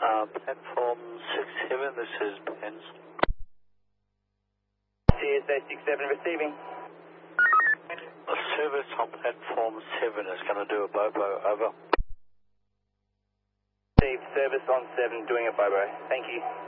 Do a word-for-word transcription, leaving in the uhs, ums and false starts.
Uh, platform six seven, this is Pens. C S A six seven receiving. The service on platform seven is going to do a Bobo, over. Received service on seven doing a Bobo. Thank you.